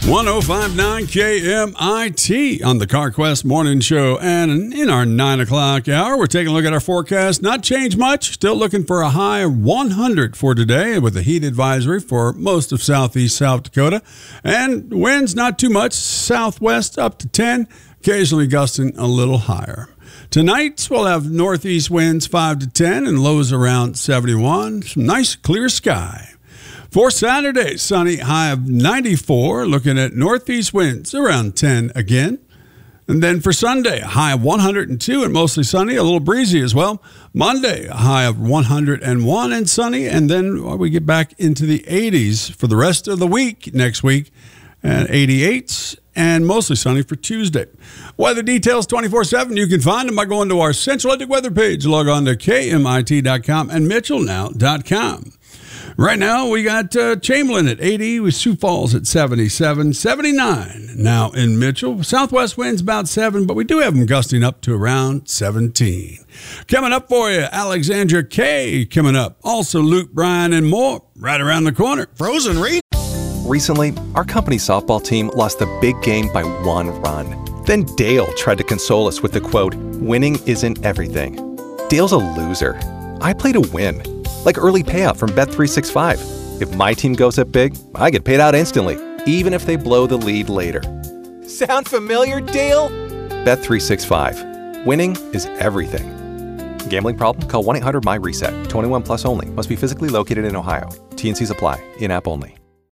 1059 KMIT on the CarQuest Morning Show. And in our 9 o'clock hour, we're taking a look at our forecast. Not changed much. Still looking for a high of 100 for today with a heat advisory for most of southeast South Dakota. And winds not too much. Southwest up to 10, occasionally gusting a little higher. Tonight, we'll have northeast winds 5 to 10 and lows around 71. Some nice clear sky. For Saturday, sunny, high of 94, looking at northeast winds around 10 again. And then for Sunday, a high of 102 and mostly sunny, a little breezy as well. Monday, a high of 101 and sunny. And then we get back into the 80s for the rest of the week next week, and 88 and mostly sunny for Tuesday. Weather details 24/7. You can find them by going to our Central Atlantic weather page. Log on to KMIT.com and MitchellNow.com. Right now, we got Chamberlain at 80 with Sioux Falls at 77, 79 now in Mitchell. Southwest winds about 7, but we do have them gusting up to around 17. Coming up for you, Alexandra Kay coming up. Also, Luke Bryan and more right around the corner. Frozen Reed. Recently, our company softball team lost a big game by 1 run. Then Dale tried to console us with the quote, "Winning isn't everything." Dale's a loser. I play to win. Like early payout from Bet365. If my team goes up big, I get paid out instantly, even if they blow the lead later. Sound familiar, Dale? Bet365. Winning is everything. Gambling problem? Call 1-800-MY-RESET. 21 plus only. Must be physically located in Ohio. T&Cs apply. In-app only.